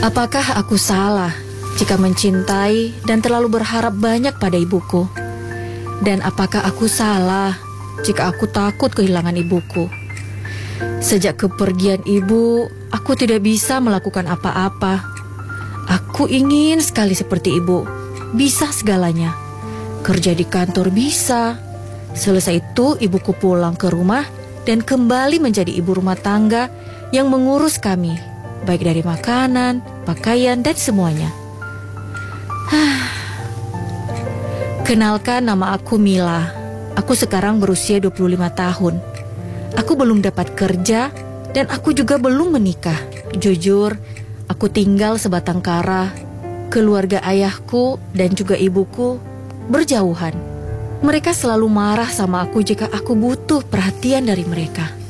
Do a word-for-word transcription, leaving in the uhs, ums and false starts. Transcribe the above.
Apakah aku salah jika mencintai dan terlalu berharap banyak pada ibuku? Dan apakah aku salah jika aku takut kehilangan ibuku? Sejak kepergian ibu, aku tidak bisa melakukan apa-apa. Aku ingin sekali seperti ibu, bisa segalanya. Kerja di kantor bisa. Selesai itu ibuku pulang ke rumah dan kembali menjadi ibu rumah tangga yang mengurus kami, baik dari makanan, pakaian, dan semuanya. Kenalkan, nama aku Mila. Aku sekarang berusia dua puluh lima tahun. Aku belum dapat kerja dan aku juga belum menikah. Jujur, aku tinggal sebatang kara. Keluarga ayahku dan juga ibuku berjauhan. Mereka selalu marah sama aku jika aku butuh perhatian dari mereka.